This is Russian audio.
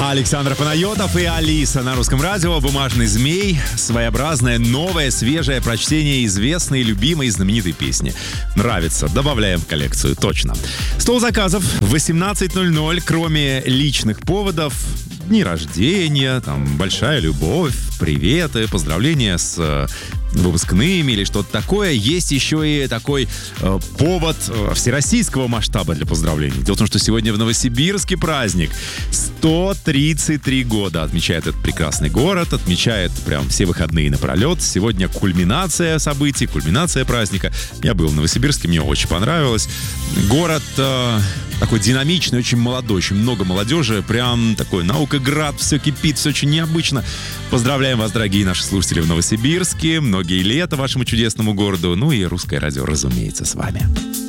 Александр Панайотов и Алиса на Русском радио. «Бумажный змей». Своеобразное, новое, свежее прочтение известной, любимой, знаменитой песни. Нравится. Добавляем в коллекцию. Точно. Стол заказов в 18:00. Кроме личных поводов, дни рождения, там, большая любовь, приветы, поздравления с выпускными или что-то такое. Есть еще и такой повод всероссийского масштаба для поздравлений. Дело в том, что сегодня в Новосибирске праздник. 133 года отмечает этот прекрасный город, отмечает прям все выходные напролет. Сегодня кульминация событий, кульминация праздника. Я был в Новосибирске, мне очень понравилось. Город такой динамичный, очень молодой, очень много молодежи. Прям такой наукоград, все кипит, все очень необычно. Поздравляем вас, дорогие наши слушатели в Новосибирске. Многие лета вашему чудесному городу. Ну и Русское радио, разумеется, с вами.